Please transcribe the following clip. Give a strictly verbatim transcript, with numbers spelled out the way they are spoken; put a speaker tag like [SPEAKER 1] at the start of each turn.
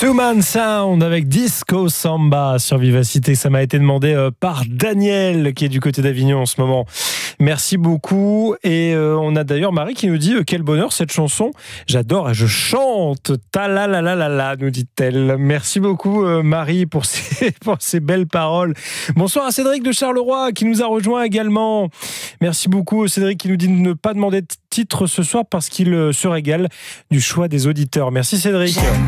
[SPEAKER 1] Two Man Sound avec Disco Samba sur Vivacité. Ça m'a été demandé euh, par Daniel qui est du côté d'Avignon en ce moment. Merci beaucoup. Et euh, on a d'ailleurs Marie qui nous dit euh, quel bonheur cette chanson. J'adore et je chante. Ta la la la la la, nous dit-elle. Merci beaucoup euh, Marie pour ces, pour ces belles paroles. Bonsoir à Cédric de Charleroi qui nous a rejoint également. Merci beaucoup Cédric qui nous dit de ne pas demander de titre ce soir parce qu'il euh, se régale du choix des auditeurs. Merci Cédric.